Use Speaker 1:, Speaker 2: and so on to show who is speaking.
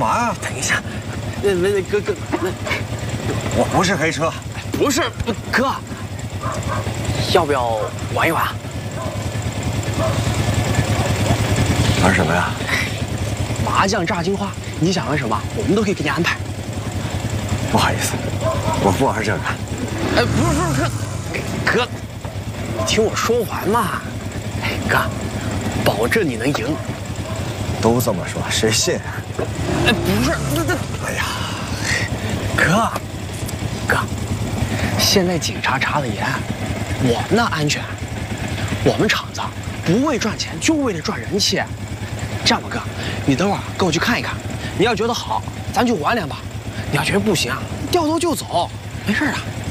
Speaker 1: 嘛呀？
Speaker 2: 等一下，那哥，
Speaker 1: 我不是黑车，
Speaker 2: 不是哥，要不要玩一玩？
Speaker 1: 玩什么呀？
Speaker 2: 麻将炸金花，你想玩什么，我们都可以给你安排。
Speaker 1: 不好意思，我不玩这个。
Speaker 2: 哎，不是哥，你听我说完嘛。哎，哥，保证你能赢。
Speaker 1: 都这么说，谁信？
Speaker 2: 哎，不是，
Speaker 1: 哎呀，
Speaker 2: 哥，现在警察查得严，我们的安全，我们厂子不为赚钱，就为了赚人气。这样吧，哥，你等会儿跟我去看一看，你要觉得好，咱就玩2把；你要觉得不行，掉头就走，没事的。